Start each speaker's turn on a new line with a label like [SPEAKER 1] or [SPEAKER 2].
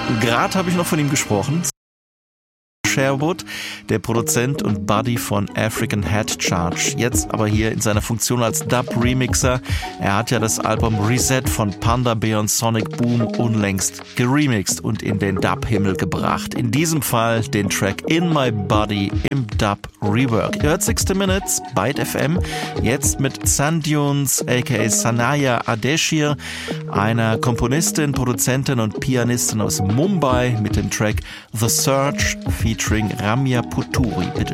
[SPEAKER 1] Gerade habe ich noch von ihm gesprochen. Sherwood, der Produzent und Buddy von African Head Charge. Jetzt aber hier in seiner Funktion als Dub-Remixer. Er hat ja das Album Reset von Panda Bear und Sonic Boom unlängst geremixed und in den Dub-Himmel gebracht. In diesem Fall den Track In My Body im Dub-Rework. Ihr hört 60 Minutes, Byte FM, jetzt mit Sandunes aka Sanaya Adeshir, einer Komponistin, Produzentin und Pianistin aus Mumbai mit dem Track The Search featuring Ramya Puturi. Bitte